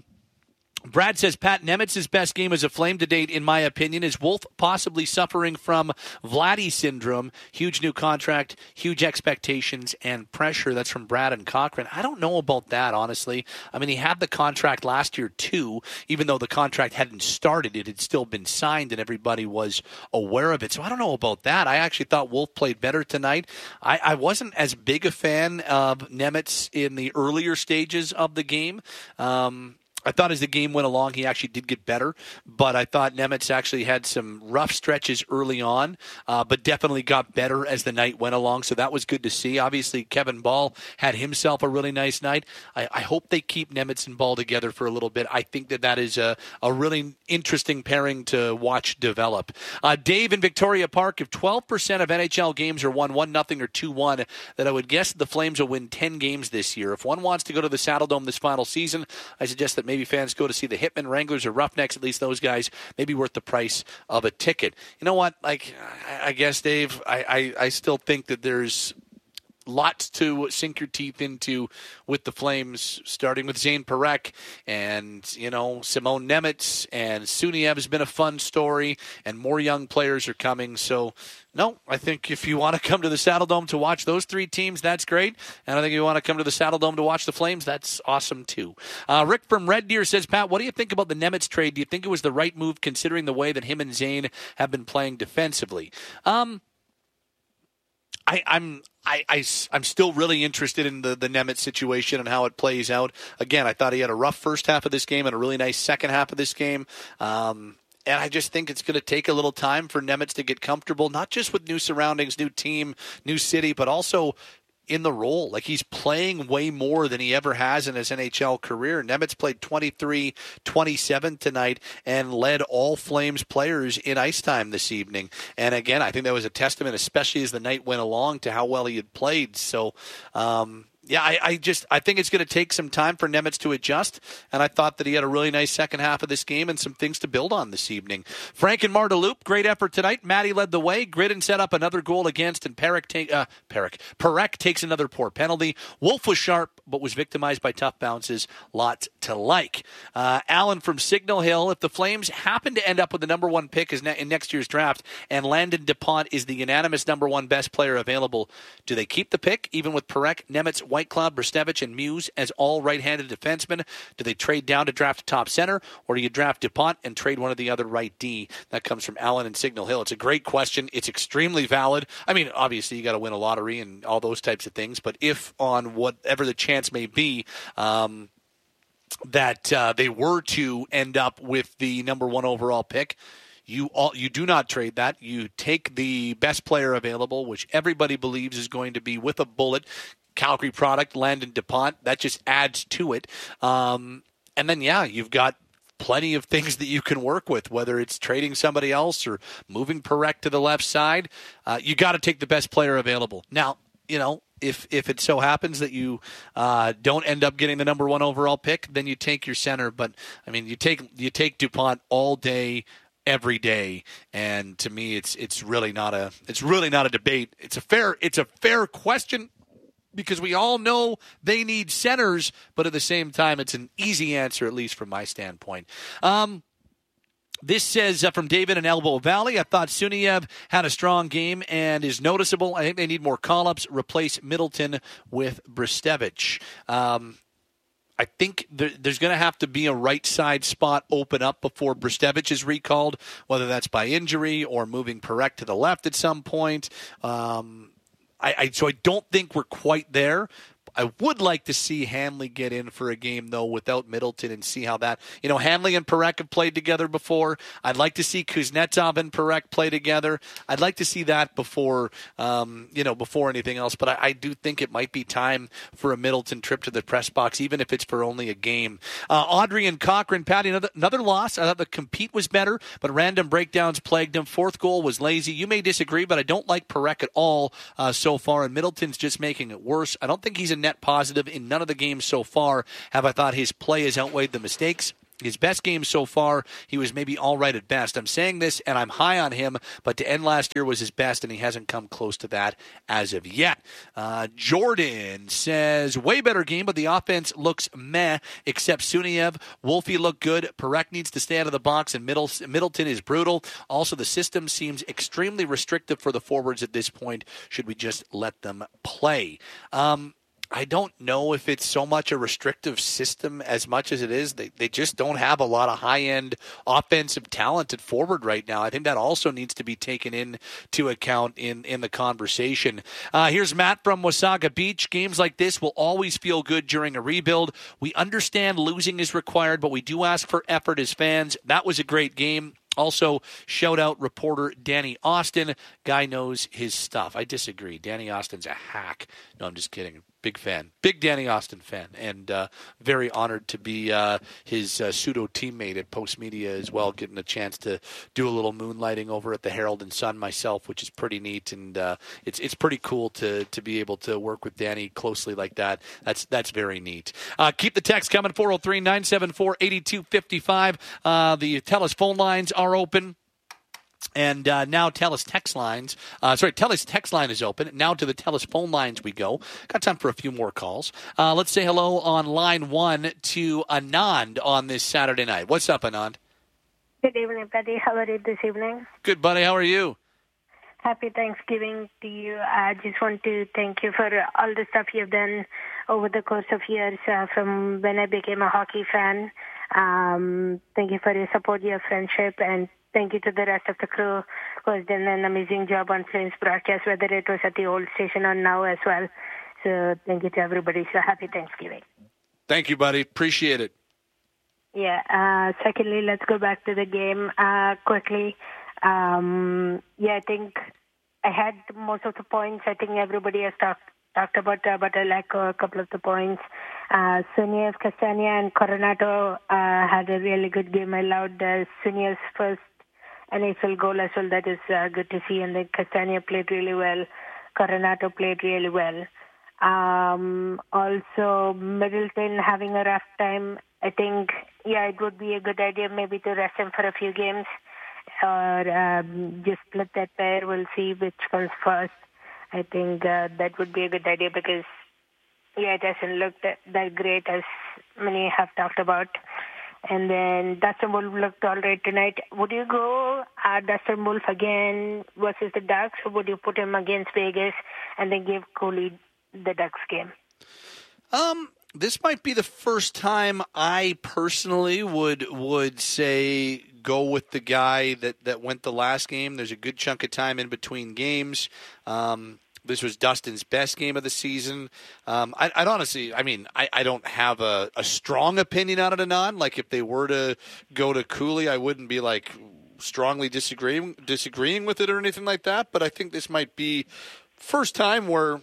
Brad says, Pat, Nemitz's best game as a Flame to date, in my opinion, is Wolf possibly suffering from Vladdy syndrome. Huge new contract, huge expectations and pressure. That's from Brad and Cochrane. I don't know about that, honestly. I mean, he had the contract last year, too. Even though the contract hadn't started, it had still been signed and everybody was aware of it. So I don't know about that. I actually thought Wolf played better tonight. I, I wasn't as big a fan of Nemitz in the earlier stages of the game. Um... I thought as the game went along, he actually did get better, but I thought Nemitz actually had some rough stretches early on, uh, but definitely got better as the night went along, so that was good to see. Obviously, Kevin Ball had himself a really nice night. I, I hope they keep Nemitz and Ball together for a little bit. I think that that is a, a really interesting pairing to watch develop. Uh, Dave in Victoria Park, if twelve percent of N H L games are won one nothing or two one, then I would guess the Flames will win ten games this year. If one wants to go to the Saddle Dome this final season, I suggest that maybe Maybe fans go to see the Hitmen, Wranglers, or Roughnecks. At least those guys may be worth the price of a ticket. You know what? Like, I guess, Dave, I, I, I still think that there's lots to sink your teeth into with the Flames, starting with Zane Parekh and, you know, Simone Nemitz, and Suniev has been a fun story, and more young players are coming. So, no, I think if you want to come to the Saddle Dome to watch those three teams, that's great. And I think if you want to come to the Saddle Dome to watch the Flames, that's awesome too. Uh, Rick from Red Deer says, Pat, what do you think about the Nemitz trade? Do you think it was the right move considering the way that him and Zane have been playing defensively? Um, I, I'm I, I, I'm still really interested in the, the Nemitz situation and how it plays out. Again, I thought he had a rough first half of this game and a really nice second half of this game. Um, and I just think it's going to take a little time for Nemitz to get comfortable, not just with new surroundings, new team, new city, but also in the role. Like, he's playing way more than he ever has in his N H L career. Nemitz played twenty-three twenty-seven tonight and led all Flames players in ice time this evening. And again, I think that was a testament, especially as the night went along, to how well he had played. So, um, yeah, I, I just I think it's going to take some time for Nemitz to adjust, and I thought that he had a really nice second half of this game and some things to build on this evening. Frank and Marteloup, great effort tonight. Matty led the way. Gridden set up another goal against, and Parekh, take, uh, Parekh, Parekh takes another poor penalty. Wolf was sharp, but was victimized by tough bounces. Lots to like. Uh, Alan from Signal Hill, if the Flames happen to end up with the number one pick in next year's draft, and Landon DuPont is the unanimous number one best player available, do they keep the pick, even with Parekh, Nemitz, Whitecloud, Brestevich, and Muse as all right-handed defensemen? Do they trade down to draft a top center, or do you draft DuPont and trade one of the other right D? That comes from Alan in Signal Hill. It's a great question. It's extremely valid. I mean, obviously, you got to win a lottery and all those types of things, but if on whatever the chance may be, um, that uh, they were to end up with the number one overall pick, You all, you do not trade that. You take the best player available, which everybody believes is going to be with a bullet, Calgary product, Landon DuPont. That just adds to it. Um, and then, yeah, you've got plenty of things that you can work with, whether it's trading somebody else or moving Parekh to the left side. Uh, you got to take the best player available. Now, you know, if if it so happens that you uh, don't end up getting the number one overall pick, then you take your center. But, I mean, you take you take DuPont all day, every day, and to me, it's it's really not a it's really not a debate. It's a fair it's a fair question, because we all know they need centers, but at the same time, it's an easy answer, at least from my standpoint. Um, This says uh, from David in Elbow Valley, I thought Suniev had a strong game and is noticeable. I think they need more call-ups. Replace Middleton with Bristevich. Um, I think there, there's going to have to be a right side spot open up before Bristevich is recalled, whether that's by injury or moving Perek to the left at some point. Um, I, I, so I don't think we're quite there. I would like to see Hanley get in for a game, though, without Middleton and see how that... You know, Hanley and Perek have played together before. I'd like to see Kuznetsov and Perek play together. I'd like to see that before, um, you know, before anything else. But I, I do think it might be time for a Middleton trip to the press box, even if it's for only a game. Uh, Audrey and Cochrane, Patty, another, another loss. I thought the compete was better, but random breakdowns plagued him. Fourth goal was lazy. You may disagree, but I don't like Perek at all uh, so far, and Middleton's just making it worse. I don't think he's a net positive in none of the games so far. Have I thought his play has outweighed the mistakes? His best game so far, he was maybe all right at best. I'm saying this, and I'm high on him, but to end last year was his best, and he hasn't come close to that as of yet. Uh, Jordan says, way better game, but the offense looks meh, except Suniev. Wolfie looked good. Perek needs to stay out of the box, and Middle, Middleton is brutal. Also, the system seems extremely restrictive for the forwards at this point. Should we just let them play? Um, I don't know if it's so much a restrictive system as much as it is. They they just don't have a lot of high-end offensive talent at forward right now. I think that also needs to be taken into account in, in the conversation. Uh, here's Matt from Wasaga Beach. Games like this will always feel good during a rebuild. We understand losing is required, but we do ask for effort as fans. That was a great game. Also, shout out reporter Danny Austin. Guy knows his stuff. I disagree. Danny Austin's a hack. No, I'm just kidding. Big fan. Big Danny Austin fan. And uh, very honored to be uh, his uh, pseudo teammate at Post Media as well, getting a chance to do a little moonlighting over at the Herald and Sun myself, which is pretty neat. And uh, it's it's pretty cool to to be able to work with Danny closely like that. That's that's very neat. Uh, keep the text coming, four oh three, nine seven four, eight two five five. Uh, the TELUS phone lines are open. And uh, now TELUS text lines, uh, sorry, TELUS text line is open. Now to the TELUS phone lines we go. Got time for a few more calls. Uh, let's say hello on line one to Anand on this Saturday night. What's up, Anand? Good evening, Patty. How are you this evening? Good, buddy. How are you? Happy Thanksgiving to you. I just want to thank you for all the stuff you've done over the course of years uh, from when I became a hockey fan. Um, thank you for your support, your friendship, and thank you to the rest of the crew who has done an amazing job on Flames broadcast, whether it was at the old station or now as well. So thank you to everybody. So happy Thanksgiving. Thank you, buddy. Appreciate it. Yeah. Uh, secondly, let's go back to the game uh, quickly. Um, yeah, I think I had most of the points. I think everybody has talked talked about, uh, but I like a couple of the points. Uh, Suniev, Castagna, and Coronato uh, had a really good game. I loved uh, Suniev's first N H L goal as well. That is uh, good to see. And then Castagna played really well. Coronato played really well. Um, also, Middleton having a rough time. I think, yeah, it would be a good idea maybe to rest him for a few games or um, just split that pair. We'll see which comes first. I think uh, that would be a good idea because, yeah, it hasn't looked that, that great as many have talked about. And then Dustin Wolf looked all right tonight. Would you go uh, Dustin Wolf again versus the Ducks, or would you put him against Vegas and then give Cooley the Ducks game? Um, this might be the first time I personally would would say go with the guy that, that went the last game. There's a good chunk of time in between games. Um, this was Dustin's best game of the season. Um, I, I'd honestly, I mean, I, I don't have a, a strong opinion on it, Anand. Like, if they were to go to Cooley, I wouldn't be, like, strongly disagreeing disagreeing with it or anything like that. But I think this might be first time where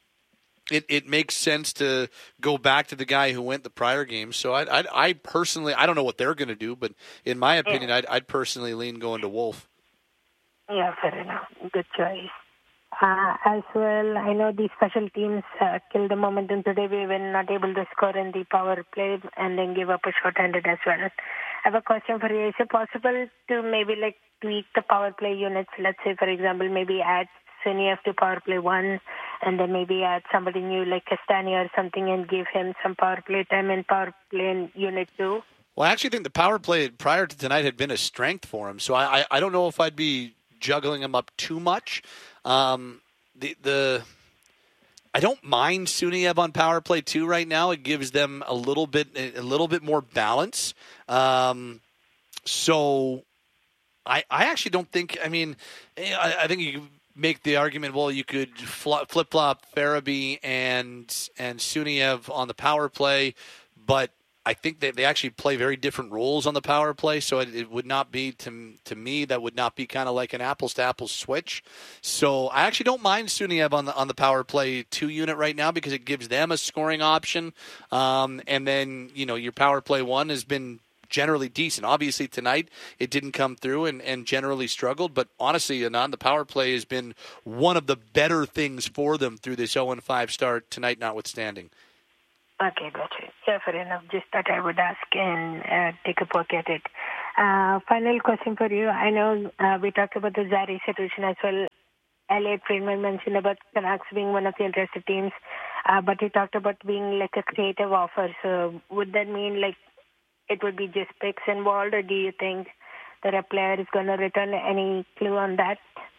It it makes sense to go back to the guy who went the prior game. So I I, I personally, I don't know what they're going to do, but in my opinion, yeah. I'd, I'd personally lean going to Wolf. Yeah, fair enough. Good choice. Uh, as well, I know the special teams uh, killed the momentum today. We were not able to score in the power play and then give up a short-handed as well. I have a question for you. Is it possible to maybe like tweak the power play units? Let's say, for example, maybe add Suniev to power play one, and then maybe add somebody new like Castagna or something and give him some power play time in power play in unit two. Well, I actually think the power play prior to tonight had been a strength for him. So I, I, I don't know if I'd be juggling him up too much. Um, the the I don't mind Suniev on power play too right now. It gives them a little bit a little bit more balance. Um, so I I actually don't think. I mean, I, I think you make the argument. Well, you could flip flop Farabee and and Suniev on the power play, but I think that they actually play very different roles on the power play, so it, it would not be, to to me, that would not be kind of like an apples-to-apples switch. So I actually don't mind Suniev on the on the power play two unit right now because it gives them a scoring option. Um, and then, you know, your power play one has been generally decent. Obviously, tonight it didn't come through and, and generally struggled, but honestly, Anand, the power play has been one of the better things for them through this oh and five start tonight notwithstanding. Okay, gotcha. Yeah, fair enough. Just thought I would ask and uh, take a poke at it. Uh, final question for you. I know uh, we talked about the Zary situation as well. Elliot Friedman mentioned about Canucks being one of the interested teams, uh, but he talked about being like a creative offer. So would that mean like it would be just picks involved, or do you think that a player is going to return? Any clue on that?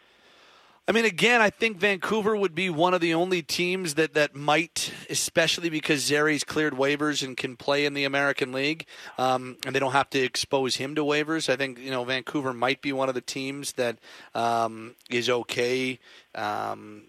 I mean, again, I think Vancouver would be one of the only teams that, that might, especially because Zary's cleared waivers and can play in the American League, um, and they don't have to expose him to waivers. I think, you know, Vancouver might be one of the teams that um, is okay um,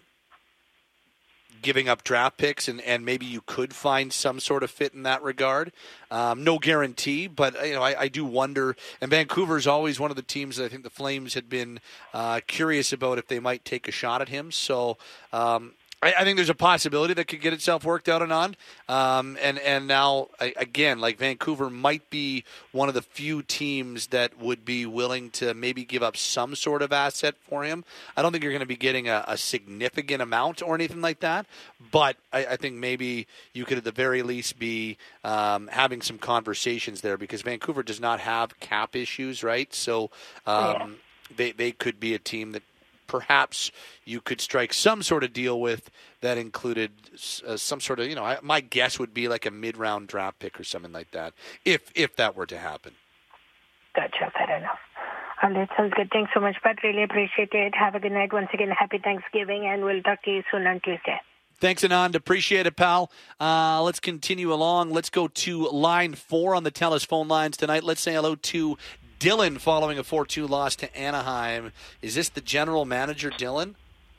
giving up draft picks, and, and maybe you could find some sort of fit in that regard. Um, no guarantee, but you know, I, I do wonder. And Vancouver is always one of the teams that I think the Flames had been uh, curious about if they might take a shot at him. So um, I, I think there's a possibility that could get itself worked out and on. Um, and and now I, again, like Vancouver might be one of the few teams that would be willing to maybe give up some sort of asset for him. I don't think you're going to be getting a, a significant amount or anything like that, but I, I think maybe you could at the very least be um, having some conversations there, because Vancouver does not have cap issues, right? So um, yeah. they they could be a team that perhaps you could strike some sort of deal with that included uh, some sort of, you know, I, my guess would be like a mid-round draft pick or something like that, if if that were to happen. Gotcha, fair enough. All right, sounds good. Thanks so much, Pat. Really appreciate it. Have a good night. Once again, happy Thanksgiving, and we'll talk to you soon on Tuesday. Thanks, Anand. Appreciate it, pal. Uh, let's continue along. Let's go to line four on the TELUS phone lines tonight. Let's say hello to Dylan following a four two loss to Anaheim. Is this the general manager, Dylan?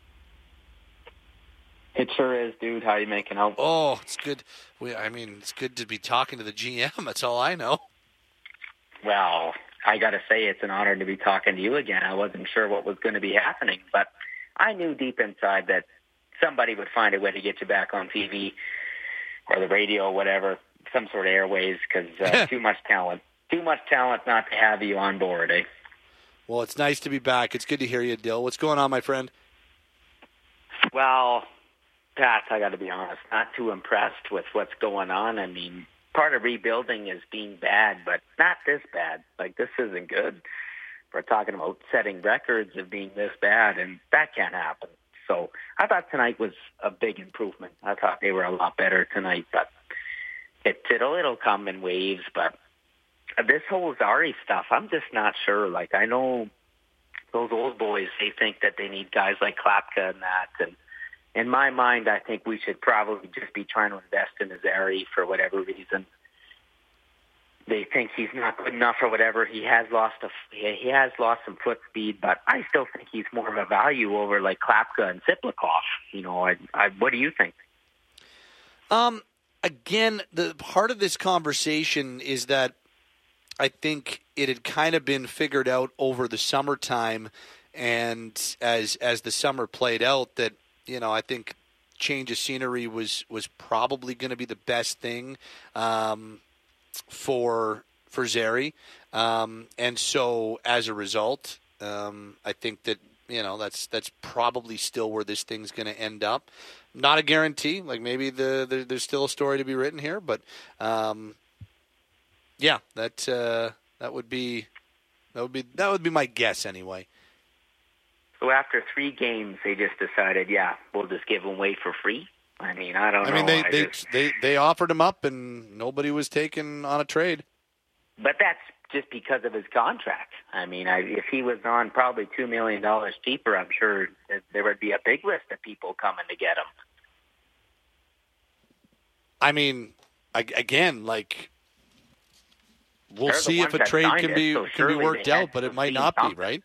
It sure is, dude. How you making out? Oh, it's good. We, I mean, it's good to be talking to the G M. That's all I know. Well, I got to say it's an honor to be talking to you again. I wasn't sure what was going to be happening, but I knew deep inside that somebody would find a way to get you back on T V or the radio, whatever, some sort of airways, because uh, too much talent. Too much talent not to have you on board, eh? Well, it's nice to be back. It's good to hear you, Dill. What's going on, my friend? Well, Pat, I got to be honest, not too impressed with what's going on. I mean, part of rebuilding is being bad, but not this bad. Like, this isn't good. We're talking about setting records of being this bad, and that can't happen. So I thought tonight was a big improvement. I thought they were a lot better tonight, but it, it'll, it'll come in waves, but this whole Zary stuff, I'm just not sure. Like, I know those old boys, they think that they need guys like Klapka and that. And in my mind, I think we should probably just be trying to invest in Zary for whatever reason. They think he's not good enough or whatever. He has lost a, he has lost some foot speed, but I still think he's more of a value over like Klapka and Siplikov. You know, I, I, what do you think? Um, again, the part of this conversation is that I think it had kind of been figured out over the summertime, and as as the summer played out, that, you know, I think change of scenery was, was probably going to be the best thing um, for for Zary, um, and so as a result, um, I think that, you know, that's that's probably still where this thing's going to end up. Not a guarantee. Like, maybe the, the there's still a story to be written here, but. Um, Yeah, that uh, that would be that would be that would be my guess anyway. So after three games, they just decided, yeah, we'll just give him away for free. I mean, I don't I know. mean, they I they, just... they they offered him up, and nobody was taken on a trade. but that's just because of his contract. I mean, I, if he was on probably two million dollars cheaper, I'm sure there would be a big list of people coming to get him. I mean, again, like, we'll They're see if a trade can it, be so can be worked out, but it might not something. be, right?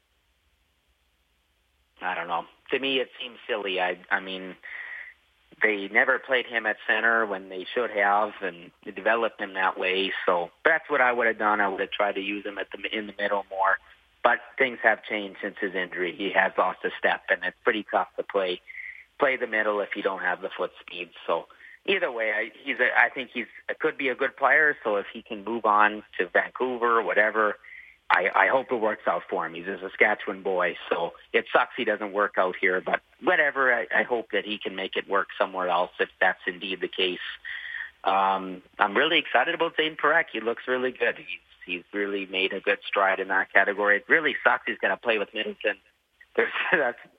I don't know. To me, it seems silly. I, I mean, they never played him at center when they should have, and they developed him that way. So that's what I would have done. I would have tried to use him at the in the middle more. But things have changed since his injury. He has lost a step, and it's pretty tough to play play the middle if you don't have the foot speed. So either way, I, he's a, I think he's could be a good player. So if he can move on to Vancouver or whatever, I, I hope it works out for him. He's a Saskatchewan boy, so it sucks he doesn't work out here. But whatever, I, I hope that he can make it work somewhere else if that's indeed the case. Um, I'm really excited about Zane Parekh. He looks really good. He's, he's really made a good stride in that category. It really sucks he's going to play with Middleton. There's, that's